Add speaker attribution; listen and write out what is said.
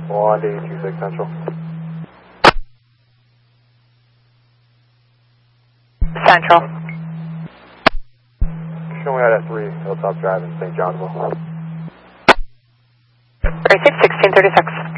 Speaker 1: On to 826 Central.
Speaker 2: Central.
Speaker 1: Show me out at 3, Hilltop Drive in St. Johnsville.
Speaker 2: 36, 1636.